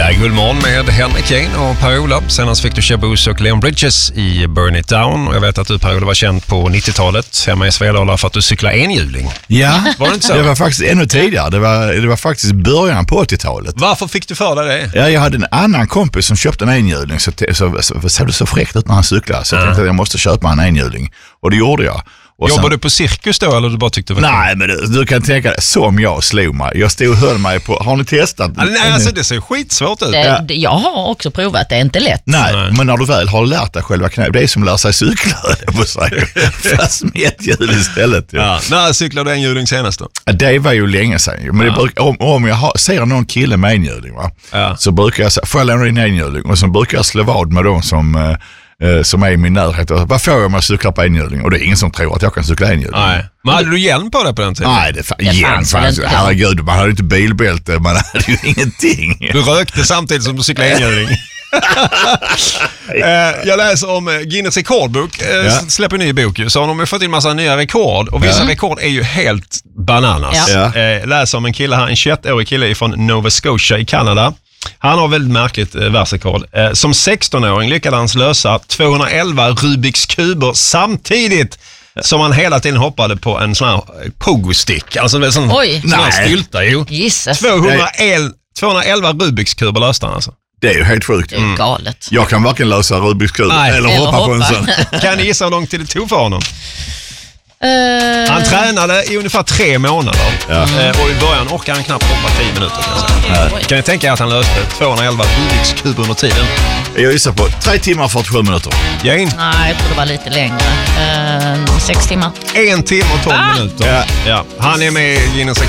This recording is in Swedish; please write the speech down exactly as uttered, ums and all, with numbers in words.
är Guldmorgon med Henrik Kane och Per-Ola. Senast fick du Shaboose och Leon Bridges i Burn It Down. Och jag vet att du, Per-Ola, var känd på nittiotalet hemma i Svedala för att du cyklar enhjuling. Ja, var det inte så? Det var faktiskt ännu tidigare. Det var, det var faktiskt början på åttiotalet. Varför fick du för dig det? Ja, jag hade en annan kompis som köpte en enhjuling. Så, så, så, så såg det så fräckt ut när han cyklade. Så jag tänkte att jag måste köpa en enhjuling. Och det gjorde jag. Och Jobbade sen, du på cirkus då, eller du bara tyckte det var nej, men du, du kan tänka dig, som jag slog mig. Jag stod och höll mig på, har ni testat? Ah, nej, alltså det ser skitsvårt ut. Det, det, jag har också provat, det är inte lätt. Nej, Nej. men när du väl har lärt dig själva knä, det är som att lära sig cykla på sig. Fast med ett hjul istället. Ja. Ja. När cyklade du enhjuling senast då? Det var ju länge sedan. Men det bruk, om, om jag har, ser någon kille med enhjuling, va, Ja. så brukar jag säga, får jag lämna in enhjuling? Och så brukar jag slå vad med dem som, eh, som är i min närhet. Och, vad får jag om jag cyklar på enhjuling? Och det är ingen som tror att jag kan cykla enhjuling. Nej. Men hade du hjälm på det på den tiden? Nej, det, fa- Det igen, fanns fanns, väl inte. herregud, man hade ju inte bilbälte, man hade ju ingenting. Du rökte samtidigt som du cyklade enhjuling. eh, jag läser om Guinness rekordbok. Eh, Ja. Släpper en ny bok ju. Så de har fått in massa nya rekord. Och vissa Ja. rekord är ju helt bananas. Ja. Eh, läser om en kille här, en tjugoett-årig kille från Nova Scotia i Kanada. Han har väldigt märkligt eh, världsrekord. Eh, som sexton-åring lyckades han lösa tvåhundraelva Rubiks kuber samtidigt som han hela tiden hoppade på en sån här pogo-stick. Alltså en sån, Oj. sån här Nej. stylta, jo. Gissas, tvåhundraelva, tvåhundraelva Rubiks kuber löste han alltså. Det är ju helt sjukt. det är galet. Jag kan varken lösa Rubiks kub Nej. eller Eller hoppa på en hoppa. sån. Kan ni gissa hur lång tid det tog för honom? Uh, Han tränade i ungefär tre månader. Ja. Eh, och i början orkade han knappt hoppa tio minuter. Kan, jag säga. oj. Kan ni tänka er att han löste tvåhundraelva Rubiks kuber under tiden? Jag gissar på tre timmar och fyrtiosju minuter. Jane, Nej, jag tror det var lite längre. Uh, sex timmar. en timme och tolv Ah! minuter. Ja. Ja. Han är med i Guinness